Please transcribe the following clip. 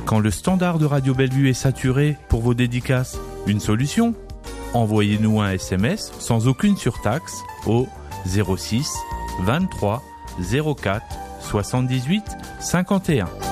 Quand le standard de Radio Bellevue est saturé pour vos dédicaces, une solution ? Envoyez-nous un SMS sans aucune surtaxe au 06 23 04 78 51.